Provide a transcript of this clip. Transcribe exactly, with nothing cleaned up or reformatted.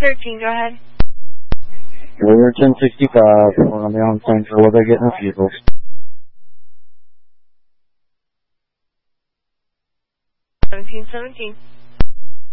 thirteen, go ahead. Carrier ten sixty-five, we're on the on-sign for what they get in the vehicle. seventeen seventeen.